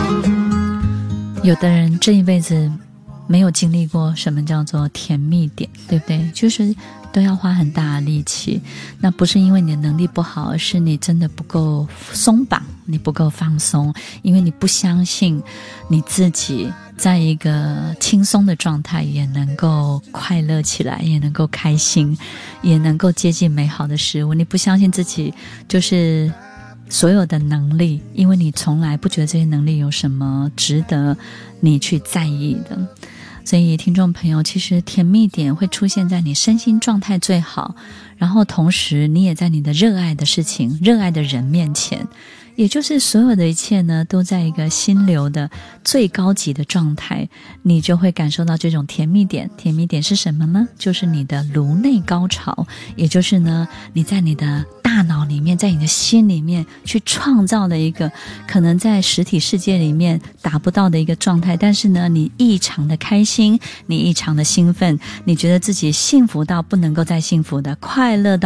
有的人这一辈子没有经历过什么叫做甜蜜点，对不对？就是都要花很大的力气，那不是因为你的能力不好，而是你真的不够松绑，你不够放松，因为你不相信你自己在一个轻松的状态也能够快乐起来，也能够开心，也能够接近美好的事物。你不相信自己就是所有的能力，因为你从来不觉得这些能力有什么值得你去在意的。所以听众朋友，其实甜蜜点会出现在你身心状态最好，然后同时你也在你的热爱的事情、热爱的人面前，也就是所有的一切呢都在一个心流的最高级的状态，你就会感受到这种甜蜜点。甜蜜点是什么呢？就是你的颅内高潮，也就是呢你在你的大脑里面，在你的心里面去创造了一个可能在实体世界里面达不到的一个状态，但是呢你异常的开心，你异常的兴奋，你觉得自己幸福到不能够再幸福的，快乐到